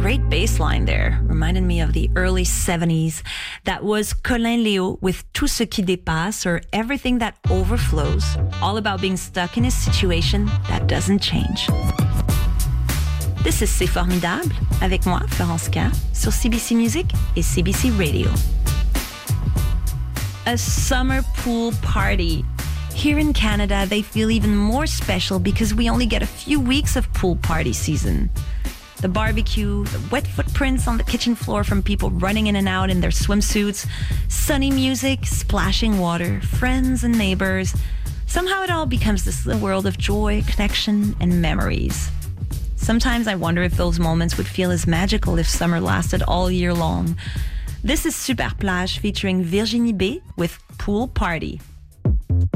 great bass line there. Reminded me of the early 70s. That was Colin Léo with Tout ce qui dépasse, or Everything That Overflows, all about being stuck in a situation that doesn't change. This is C'est Formidable, avec moi, Florence K, sur CBC Music et CBC Radio. A summer pool party. Here in Canada, they feel even more special because we only get a few weeks of pool party season. The barbecue, the wet footprints on the kitchen floor from people running in and out in their swimsuits, sunny music, splashing water, friends and neighbors. Somehow it all becomes this world of joy, connection, and memories. Sometimes I wonder if those moments would feel as magical if summer lasted all year long. This is Super Plage featuring Virginie B with Pool Party.